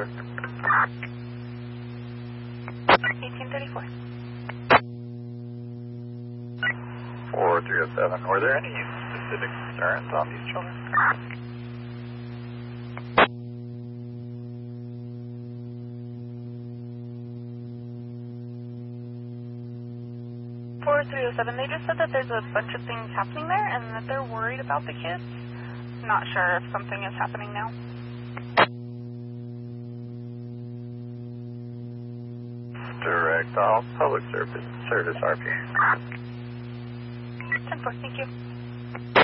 service. 1834. 4307. Were there any specific concerns on these children? 4307. They just said that there's a bunch of things happening there and that they're worried about the kids. Not sure if something is happening now. Direct all public service RP. 10-4, thank you.